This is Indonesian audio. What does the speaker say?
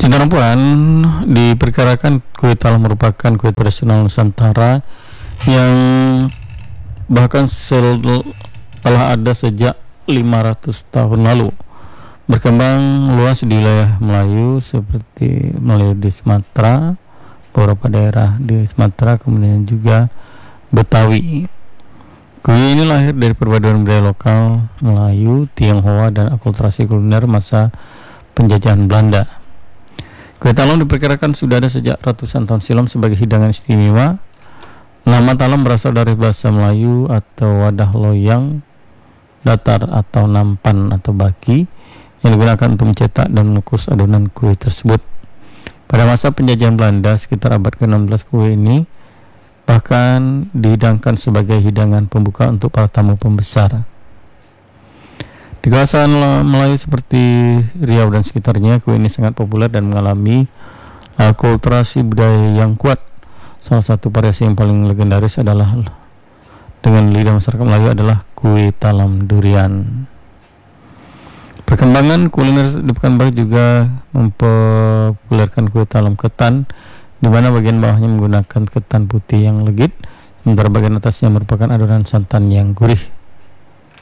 Cinta Puan, diperkirakan kue talam merupakan kue tradisional Nusantara yang bahkan telah ada sejak 500 tahun lalu, berkembang luas di wilayah Melayu seperti Melayu di Sumatera, beberapa daerah di Sumatera, kemudian juga Betawi. Kue ini lahir dari perpaduan budaya lokal Melayu, Tionghoa, dan akulturasi kuliner masa penjajahan Belanda. Kue talam diperkirakan sudah ada sejak ratusan tahun silam sebagai hidangan istimewa. Nama talam berasal dari bahasa Melayu atau wadah loyang datar atau nampan atau baki yang digunakan untuk mencetak dan mengukus adonan kue tersebut. Pada masa penjajahan Belanda sekitar abad ke-16, kue ini bahkan dihidangkan sebagai hidangan pembuka untuk para tamu pembesar. Di kawasan Melayu seperti Riau dan sekitarnya, kue ini sangat populer dan mengalami akulturasi budaya yang kuat. Salah satu variasi yang paling legendaris adalah dengan lidah masyarakat Melayu adalah kue talam durian. Perkembangan kuliner di Pekanbaru juga mempopulerkan kue talam ketan, di mana bagian bawahnya menggunakan ketan putih yang legit, sementara bagian atasnya merupakan adonan santan yang gurih.